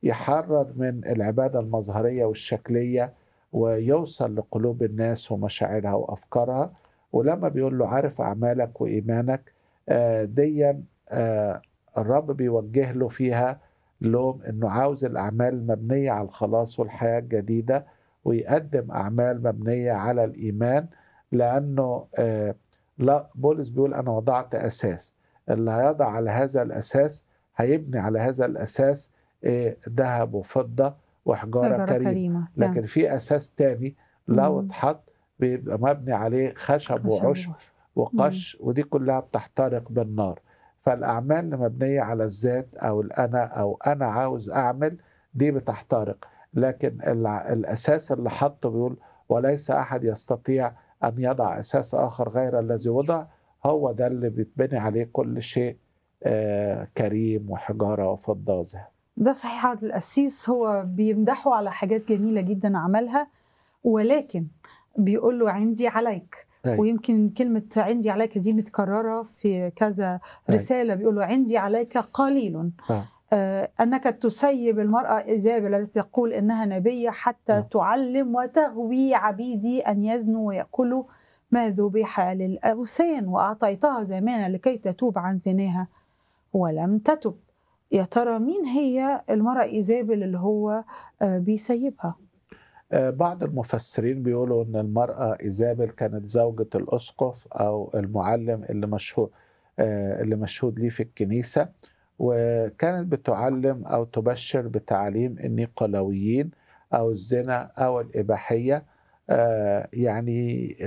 يحرر من العبادة المظهرية والشكلية، ويوصل لقلوب الناس ومشاعرها وأفكارها. ولما بيقول له عارف أعمالك وإيمانك، ديا الرب بيوجه له فيها لوم إنه عاوز الأعمال المبنية على الخلاص والحياة الجديدة، ويقدم أعمال مبنية على الإيمان. لأنه لا، بولس بيقول أنا وضعت أساس، اللي هيضع على هذا الأساس هيبني على هذا الأساس ذهب وفضة وحجارة شجرة كريمة. كريمة، نعم. لكن في أساس تاني لو إمم. اتحط بيبقى مبني عليه خشب خشب وعشب ووصل. إمم. وقش، ودي كلها بتحترق بالنار. فالأعمال اللي مبنية على الذات أو الأنا أو أنا عاوز أعمل، دي بتحترق. لكن الأساس اللي حطه بيقول وليس أحد يستطيع أن يضع أساس آخر غير الذي وضع، هو ده اللي بيتبني عليه كل شيء كريم وحجارة وفضة وذهب. ده صحيح، عبد القسيس هو بيمدحه على حاجات جميلة جدًا عملها، ولكن بيقول له عندي عليك. أي. ويمكن كلمة عندي عليك دي متكررة في كذا أي. رسالة، بيقول له عندي عليك قليل. آه. أنك تسيب المرأة إيزابل التي تقول إنها نبية حتى تعلم وتغوي عبيدي أن يزنوا ويأكلوا ما ذبح للأوثان، وأعطيتها زمانا لكي تتوب عن زناها ولم تتب. يا ترى مين هي المرأة إيزابل اللي هو بيسيبها؟ بعض المفسرين بيقولوا إن المرأة إيزابل كانت زوجة الأسقف أو المعلم اللي مشهود ليه في الكنيسة، وكانت بتعلم أو تبشر بتعليم النيقلاويين أو الزنا أو الإباحية. يعني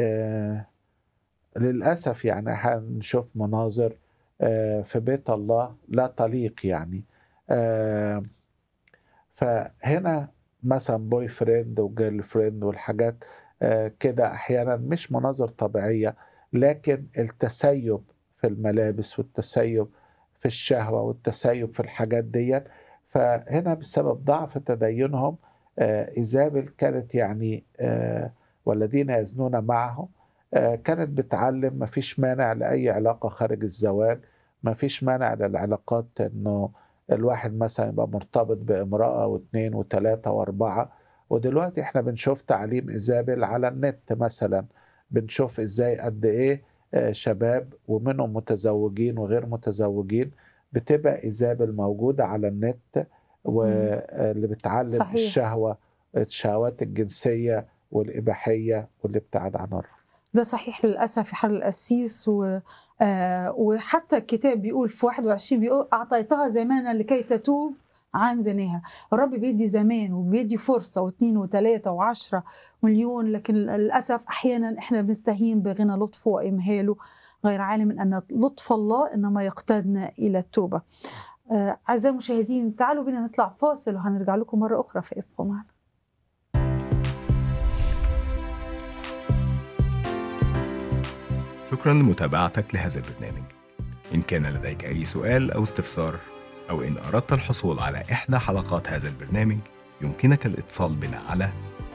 للأسف يعني هنشوف مناظر في بيت الله لا تليق يعني. آه، فهنا مثلا بوي فريند وجيرل فريند والحاجات كده أحيانا مش مناظر طبيعية، لكن التسيب في الملابس والتسيب في الشهوة والتسيب في الحاجات دي. فهنا بسبب ضعف تدينهم إيزابل كانت يعني والذين يزنون معه كانت بتعلم مفيش مانع لأي علاقة خارج الزواج، مفيش مانع للعلاقات إنه الواحد مثلا يبقى مرتبط بامرأة واثنين وثلاثة واربعة. ودلوقتي احنا بنشوف تعليم إيزابل على النت مثلا، بنشوف ازاي قد ايه شباب ومنهم متزوجين وغير متزوجين بتبقى إيزابل موجودة على النت، واللي بتعلم صحيح. الشهوات الجنسية والإباحية والابتعاد عن الرب. ده صحيح للأسف يا حضرة القسيس. وحتى الكتاب بيقول في 21 بيقول أعطيتها زمانا لكي تتوب عن زناها. الرب بيدي زمان وبيدي فرصة واثنين وثلاثة وعشرة مليون، لكن للأسف أحيانا إحنا بنستهين بغنى لطفه وإمهاله، غير عالم أن لطف الله إنما يقتادنا إلى التوبة. أعزائي المشاهدين، تعالوا بينا نطلع فاصل وهنرجع لكم مرة أخرى، فابقوا معنا. شكرا لمتابعتك لهذا البرنامج. إن كان لديك أي سؤال أو استفسار، أو إن أردت الحصول على إحدى حلقات هذا البرنامج، يمكنك الاتصال بنا على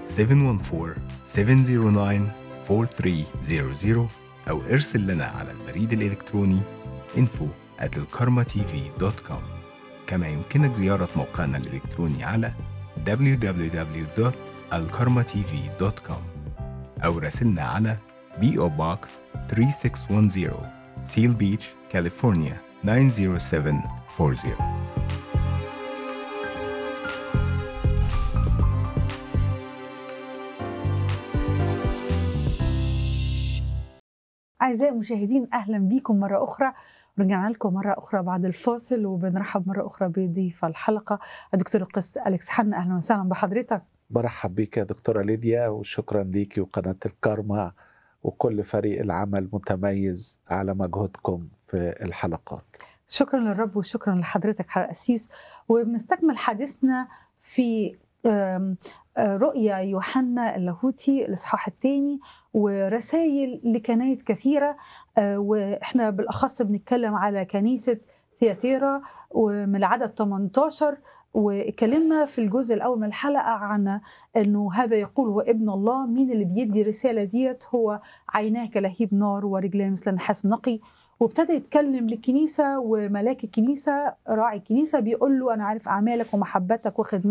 714-709-4300 أو ارسل لنا على البريد الإلكتروني info@alkarmatv.com. كما يمكنك زيارة موقعنا الإلكتروني على www.alkarmatv.com أو راسلنا على P.O. Box 3610 Seal Beach, California 90740. أعزائي المشاهدين، أهلا بكم مرة أخرى. رجعنا لكم مرة أخرى بعد الفاصل، وبنرحب مرة أخرى بضيف الحلقة الدكتور القس أليكس حنا. أهلا وسهلا بحضرتك. برحب بك يا دكتورة ليديا، وشكرا ليكي وقناة الكارما وكل فريق العمل متميز على مجهودكم في الحلقات. شكرا للرب وشكرا لحضرتك حضرة القسيس. وبنستكمل حديثنا في رؤيا يوحنا اللاهوتي الإصحاح الثاني ورسائل لكنائس كثيرة، وإحنا بالأخص بنتكلم على كنيسة ثياتيرا ومن العدد 18. واتكلمنا في الجزء الأول من الحلقة عن أنه هذا يقول هو ابن الله. مين اللي بيدي رسالة ديت؟ هو عيناه كلهيب نار ورجلاه مثل النحاس النقي. وابتدى يتكلم للكنيسة، وملاك الكنيسة راعي الكنيسة بيقول له أنا عارف أعمالك ومحبتك وخدمتك